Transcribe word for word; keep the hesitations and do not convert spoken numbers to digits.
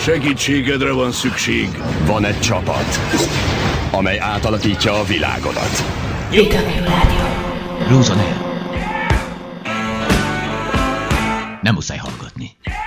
Segítségedre van szükség. Van egy csapat, amely átalakítja a világodat. Vitamil Rádió. Lózon el. Nem muszáj hallgatni.